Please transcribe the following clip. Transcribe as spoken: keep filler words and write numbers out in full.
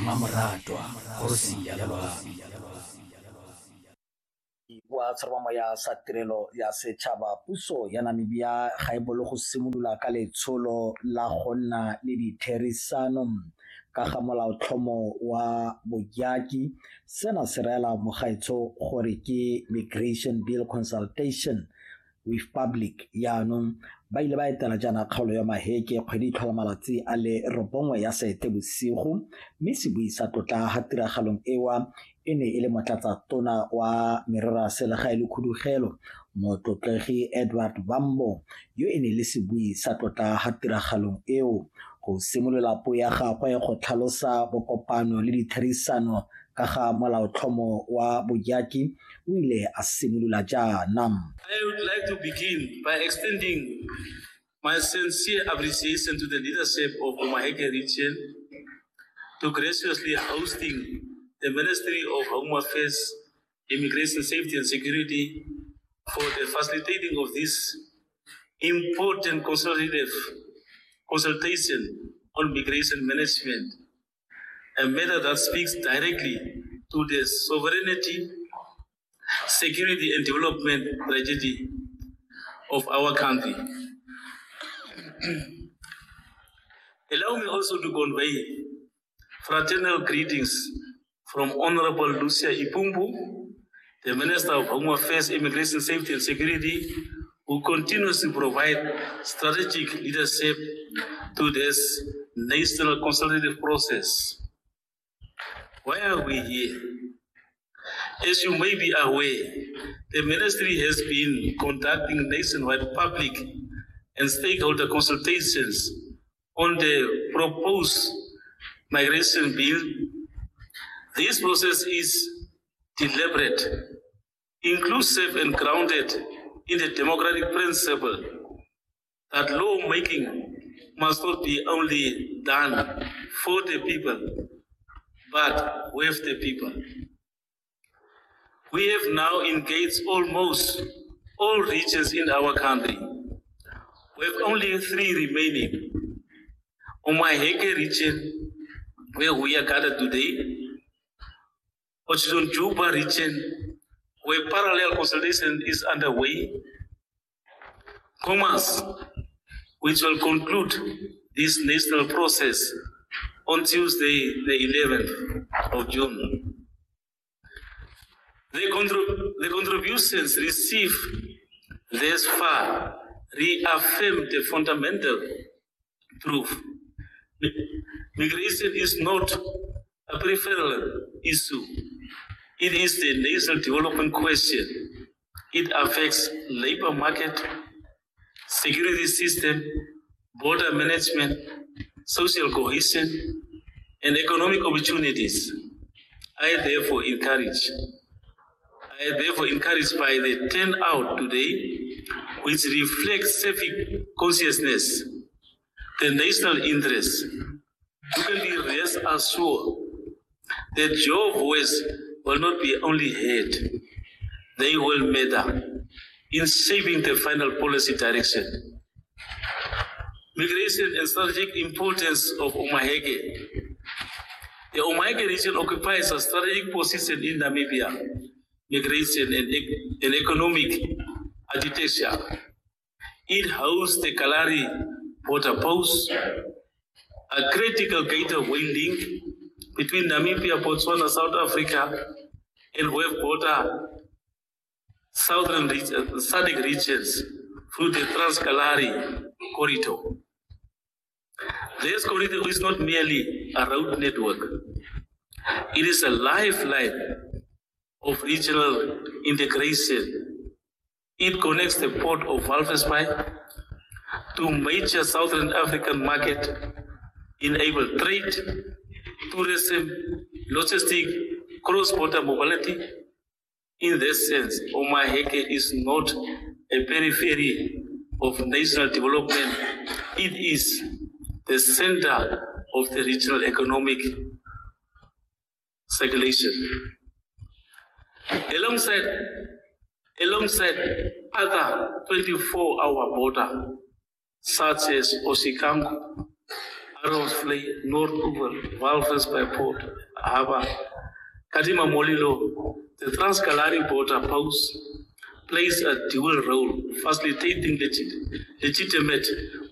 Mamoratwa Hosi Yalwa Bua tshwaramo ya sa tirelo ya setšhaba puso ya Namibia ga e bolo go simolola ka letsholo la go nna le ditherisano ka ga molaotlhomo wa bojaki. Sena se reela mogaetsho gore ke Migration Bill Consultation with Public. Yaanong ba ile ba etela jaana kgaolo ya Maheke kgwedi tlhola malatsi a le robongwe ya Seetebosigo, mme se buisa tlotla ga tiragalong ewa e ne e le motlatsa tona wa merero ya selegae le khudugelo motlotlegi Edward Bambo yo e ne le se buisa tlotla ga tiragalong eo go simolola puo ya gagwe go tlhalosa bokopano le ditherisano ka ga molaotlhomo wa bojaki o ile a simolola jaana. I would like to begin by extending my sincere appreciation to the leadership of the Maheke region to graciously hosting the Ministry of Home Affairs, Immigration, Safety and Security for the facilitating of this important consultative consultation on migration management, a matter that speaks directly to the sovereignty, security and development tragedy of our country. Allow me also to convey fraternal greetings from Honorable Lucia Ipumbu, the Minister of Home Affairs, Immigration, Safety and Security, who continues to provide strategic leadership to this national consultative process. Why are we here? As you may be aware, the Ministry has been conducting nationwide public and stakeholder consultations on the proposed migration bill. This process is deliberate, inclusive and grounded in the democratic principle that lawmaking must not be only done for the people, but with the people. We have now engaged almost all regions in our country, with only three remaining. Omaheke region, where we are gathered today, Ochiton Juba region, where parallel consultation is underway, Commerce, which will conclude this national process on Tuesday, the eleventh of June. The, contrib- the contributions received thus far reaffirm the fundamental truth. Migration is not a peripheral issue. It is the national development question. It affects labor market, security system, border management, social cohesion, and economic opportunities. I therefore encourage, I am therefore encouraged by the turnout today, which reflects civic consciousness, the national interest. You can be rest assured that your voice will not be only heard, they will matter in shaping the final policy direction. Migration and strategic importance of Omaheke. The Omaheke region occupies a strategic position in Namibia, migration and, and economic architecture. It hosts the Kalahari border post, a critical gateway link between Namibia, Botswana, South Africa, and web border southern region, SADC regions through the Trans-Kalahari corridor. This corridor is not merely a road network. It is a lifeline of regional integration. It connects the port of Walvis Bay to major southern African market, enable trade, tourism, logistic, cross-border mobility. In this sense, Omaheke is not a periphery of national development. It is the center of the regional economic circulation. Alongside, alongside other twenty-four hour border, such as Oshikango, Arrows Fly, North Oval, Walvis by Port, Harbor, Kadima Molilo, the Trans-Kalahari border post plays a dual role, facilitating legit, legitimate